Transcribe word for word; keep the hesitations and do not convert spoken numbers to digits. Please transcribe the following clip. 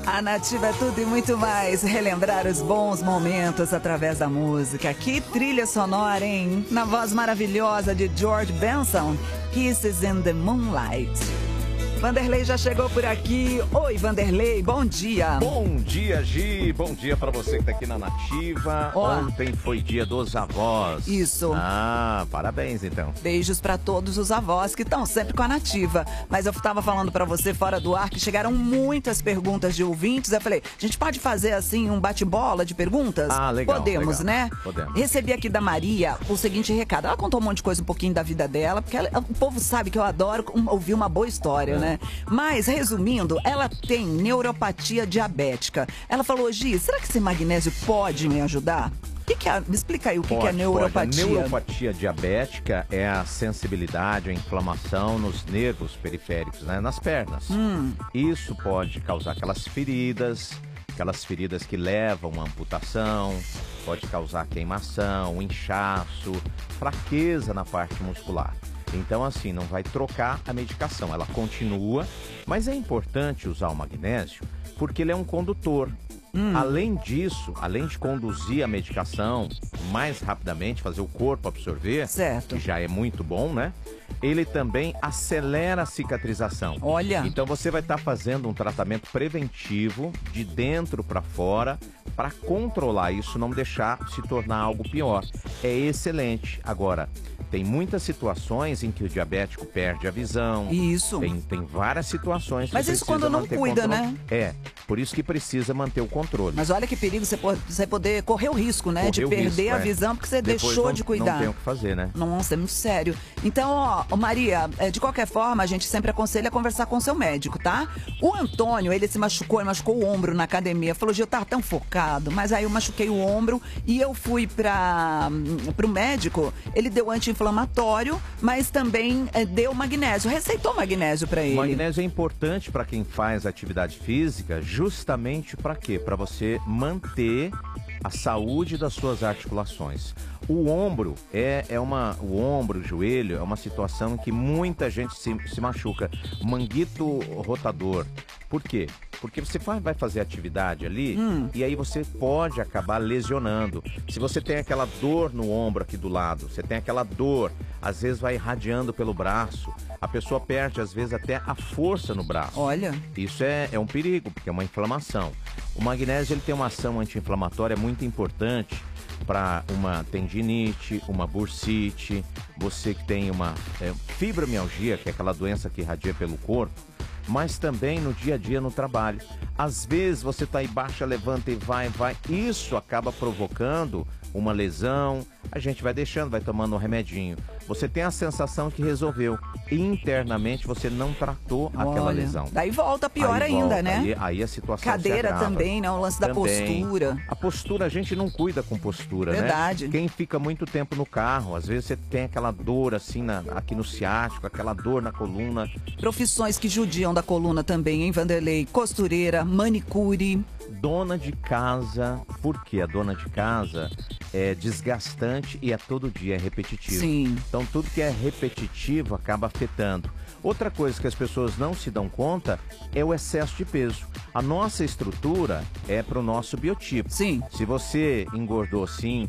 A Nativa é tudo e muito mais. Relembrar os bons momentos através da música. Que trilha sonora, hein? Na voz maravilhosa de George Benson, Kisses in the Moonlight. Vanderlei já chegou por aqui. Oi, Vanderlei, bom dia. Bom dia, Gi. Bom dia pra você que tá aqui na Nativa. Ó. Ontem foi dia dos avós. Isso. Ah, parabéns, então. Beijos pra todos os avós que estão sempre com a Nativa. Mas eu tava falando pra você fora do ar que chegaram muitas perguntas de ouvintes. Eu falei, a gente pode fazer assim um bate-bola de perguntas? Ah, legal. Podemos, legal. né? Podemos. Recebi aqui da Maria o seguinte recado. Ela contou um monte de coisa, um pouquinho da vida dela, porque ela- o povo sabe que eu adoro um- ouvir uma boa história, É. né? Mas, resumindo, ela tem neuropatia diabética. Ela falou, Gi, será que esse magnésio pode me ajudar? O que que é? Me explica aí o que, Pode, que é neuropatia. pode. A neuropatia diabética é a sensibilidade, a inflamação nos nervos periféricos, né? Nas pernas. Hum. Isso pode causar aquelas feridas, aquelas feridas que levam a amputação, pode causar queimação, inchaço, fraqueza na parte muscular. Então, assim, não vai trocar a medicação, ela continua, mas é importante usar o magnésio porque ele é um condutor. Além disso, além de conduzir a medicação mais rapidamente, fazer o corpo absorver, Certo. que já é muito bom, né? Ele também acelera a cicatrização. Olha. Então você vai estar fazendo um tratamento preventivo de dentro para fora para controlar isso, não deixar se tornar algo pior. É excelente. Agora, tem muitas situações em que o diabético perde a visão. Isso. Tem, tem várias situações que Mas isso precisa quando não manter cuida, controle. né? É, por isso que precisa manter o controle. Mas olha que perigo você po- você poder correr o risco, né? Correr de o perder risco, a é. visão porque você Depois deixou não- de cuidar. Não tem o que fazer, né? Nossa, é muito sério. Então, ó, ô, Maria, é, de qualquer forma, a gente sempre aconselha conversar com o seu médico, tá? O Antônio, ele se machucou, ele machucou o ombro na academia. Falou, Gil, eu tava tão focado, mas aí eu machuquei o ombro e eu fui para pro médico. Ele deu anti-inflamatório, mas também é, deu magnésio. Receitou magnésio para ele. O magnésio é importante para quem faz atividade física, justamente para quê? Para você manter a saúde das suas articulações. O ombro é, é uma, o ombro, o joelho é uma situação em que muita gente se, se machuca. Manguito rotador. Por quê? Porque você vai vai fazer atividade ali e aí você pode acabar lesionando. Se você tem aquela dor no ombro aqui do lado, você tem aquela dor, às vezes vai irradiando pelo braço, a pessoa perde às vezes até a força no braço. Olha. Isso é, é um perigo, porque é uma inflamação. O magnésio ele tem uma ação anti-inflamatória muito importante para uma tendinite, uma bursite, você que tem uma é, fibromialgia, que é aquela doença que irradia pelo corpo, mas também no dia a dia no trabalho. Às vezes você está aí, baixa, levanta e vai, vai. Isso acaba provocando uma lesão. A gente vai deixando, vai tomando um remedinho. Você tem a sensação que resolveu. Internamente você não tratou aquela Olha, lesão. daí volta pior Aí ainda, volta, né? Aí, aí a situação se Cadeira agrava. também, né? O lance da Também. postura. A postura, a gente não cuida com postura, Verdade. né? Quem fica muito tempo no carro, às vezes você tem aquela dor assim na- aqui no ciático, aquela dor na coluna. Profissões que judiam da coluna também, hein, Vanderlei? Costureira, manicure. Dona de casa, porque a dona de casa é desgastante e é todo dia, é repetitivo. Sim. Então tudo que é repetitivo acaba afetando. Outra coisa que as pessoas não se dão conta é o excesso de peso. A nossa estrutura é para o nosso biotipo. Sim. Se você engordou cinco,